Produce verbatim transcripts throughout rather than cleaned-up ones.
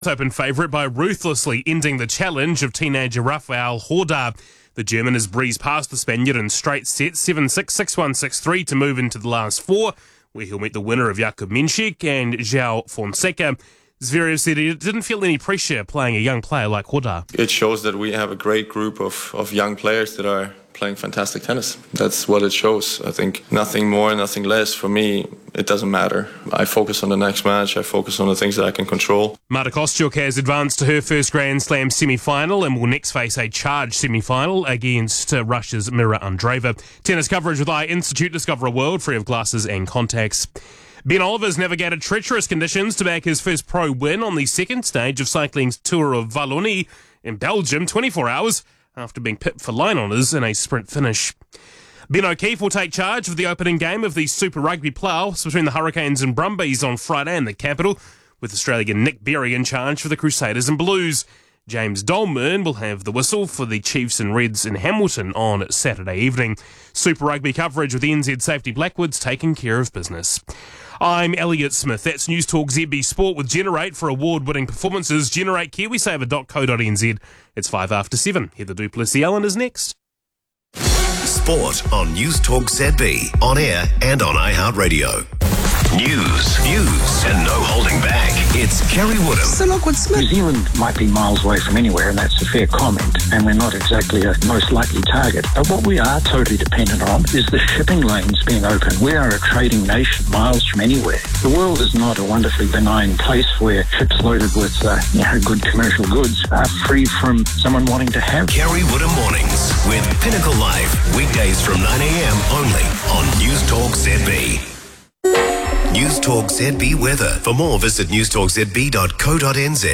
Open favourite by ruthlessly ending the challenge of teenager Rafael Horda. The German has breezed past the Spaniard in straight sets seven six, six one, six three to move into the last four, where he'll meet the winner of Jakub Menchik and João Fonseca. Zverev said he didn't feel any pressure playing a young player like Horda. It shows that we have a great group of, of young players that are playing fantastic tennis. That's what it shows. I think nothing more, nothing less. For me, it doesn't matter. I focus on the next match. I focus on the things that I can control. Marta Kostyuk has advanced to her first Grand Slam semi-final and will next face a charged semi-final against uh, Russia's Mira Andreeva. Tennis coverage with Eye Institute. Discover a world free of glasses and contacts. Ben Oliver's navigated treacherous conditions to back his first pro win on the second stage of cycling's Tour of Wallonie in Belgium, twenty-four hours after being pipped for line honours in a sprint finish. Ben O'Keefe will take charge of the opening game of the Super Rugby playoffs between the Hurricanes and Brumbies on Friday in the capital, with Australian Nick Berry in charge for the Crusaders and Blues. James Dolman will have the whistle for the Chiefs and Reds in Hamilton on Saturday evening. Super Rugby coverage with N Z Safety Blackwoods taking care of business. I'm Elliot Smith. That's News Talk Z B Sport with Generate for award-winning performances. Generate Kiwisaver dot co dot n z. It's five after seven. Heather Duplessis Allen is next. Sport on News Talk Z B, on air and on iHeartRadio. News, views, and no holding back. It's Kerry Woodham. So Lockwood Smith. New Zealand might be miles away from anywhere, and that's a fair comment, and we're not exactly a most likely target. But what we are totally dependent on is the shipping lanes being open. We are a trading nation miles from anywhere. The world is not a wonderfully benign place where ships loaded with uh, you know, good commercial goods are free from someone wanting to have. Kerry Woodham Mornings with Pinnacle Live, weekdays from nine a.m. only on News Talk Z B. News Talk Z B weather. For more, visit news talk z b dot co dot n z.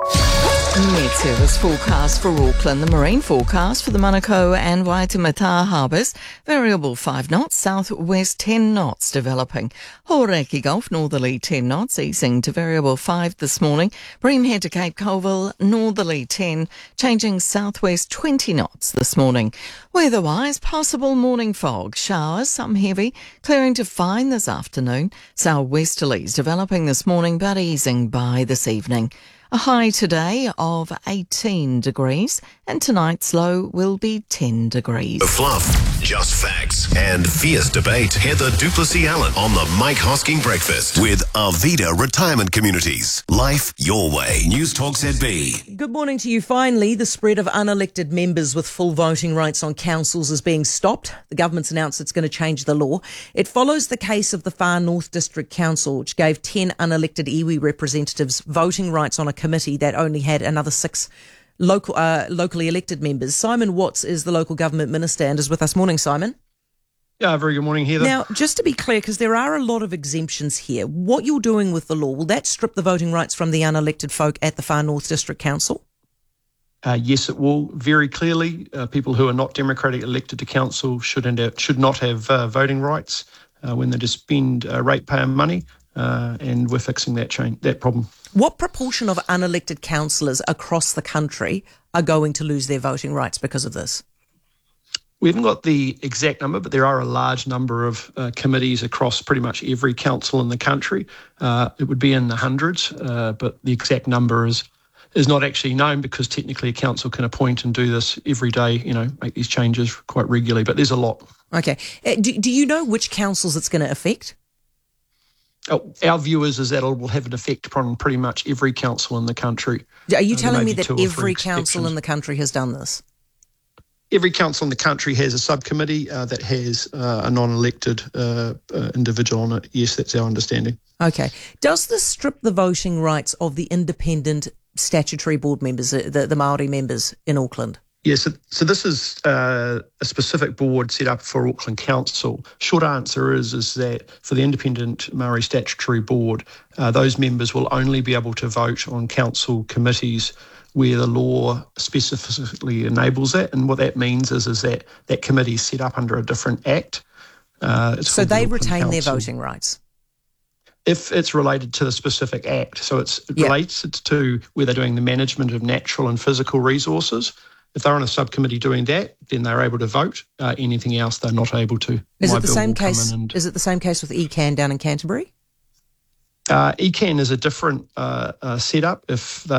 Met Service forecast for Auckland. The marine forecast for the Manukau and Waitemata harbours. Variable five knots, southwest ten knots developing. Hauraki Gulf, northerly ten knots, easing to variable five this morning. Bream Head to Cape Colville, northerly ten, changing southwest twenty knots this morning. Weather-wise, possible morning fog, showers, some heavy, clearing to fine this afternoon. Southwesterlies developing this morning but easing by this evening. A high today of eighteen degrees and tonight's low will be ten degrees. The fluff, just facts and fierce debate. Heather Duplessis Allen on the Mike Hosking Breakfast with Arvida Retirement Communities. Life your way. News Talk Z B. Good morning to you. Finally, the spread of unelected members with full voting rights on councils is being stopped. The government's announced it's going to change the law. It follows the case of the Far North District Council, which gave ten unelected iwi representatives voting rights on a committee that only had another six local, uh, locally elected members. Simon Watts is the local government minister and is with us. Morning, Simon. Yeah, very good morning, Heather. Now, just to be clear, because there are a lot of exemptions here, what you're doing with the law, will that strip the voting rights from the unelected folk at the Far North District Council? Uh, yes, it will. Very clearly, uh, people who are not democratically elected to council should, end, should not have uh, voting rights uh, when they just spend uh, ratepayer money, uh, and we're fixing that chain, that problem. What proportion of unelected councillors across the country are going to lose their voting rights because of this? We haven't got the exact number, but there are a large number of uh, committees across pretty much every council in the country. Uh, it would be in the hundreds, uh, but the exact number is is not actually known because technically a council can appoint and do this every day, you know, make these changes quite regularly, but there's a lot. Okay. Uh, do, do you know which councils it's going to affect? Oh, our view is, is that it will have an effect on pretty much every council in the country. Are you uh, telling me that every council in the country has done this? Every council in the country has a subcommittee uh, that has uh, a non-elected uh, uh, individual on it. Yes, that's our understanding. Okay. Does this strip the voting rights of the independent statutory board members, the, the Māori members in Auckland? Yes, yeah, so, so this is uh, a specific board set up for Auckland Council. Short answer is is that for the independent Māori statutory board, uh, those members will only be able to vote on council committees where the law specifically enables that. And what that means is, is that that committee is set up under a different act. Uh, so they the retain Council. Their voting rights? If it's related to the specific act. So it's, it yep. relates to where they're doing the management of natural and physical resources. If they're on a subcommittee doing that, then they're able to vote. Uh, anything else, they're not able to. Is My it the bill same will come case? in and, is it the same case with E C A N down in Canterbury? Uh, E C A N is a different uh, uh, setup. If